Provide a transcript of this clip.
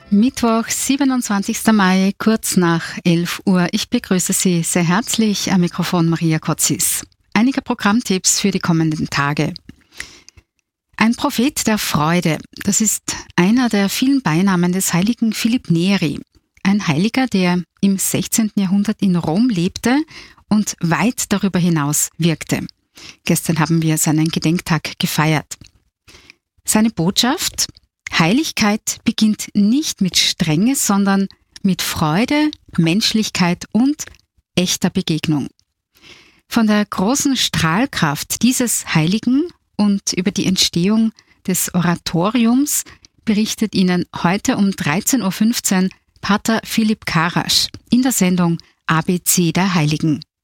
Mittwoch, 27. Mai, kurz nach 11 Uhr. Ich begrüße Sie sehr herzlich am Mikrofon Maria Kotzis. Einige Programmtipps für die kommenden Tage. Ein Prophet der Freude, das ist einer der vielen Beinamen des heiligen Philipp Neri. Ein Heiliger, der im 16. Jahrhundert in Rom lebte und weit darüber hinaus wirkte. Gestern haben wir seinen Gedenktag gefeiert. Seine Botschaft: Heiligkeit beginnt nicht mit Strenge, sondern mit Freude, Menschlichkeit und echter Begegnung. Von der großen Strahlkraft dieses Heiligen und über die Entstehung des Oratoriums berichtet Ihnen heute um 13.15 Uhr Pater Philipp Karasch in der Sendung ABC der Heiligen.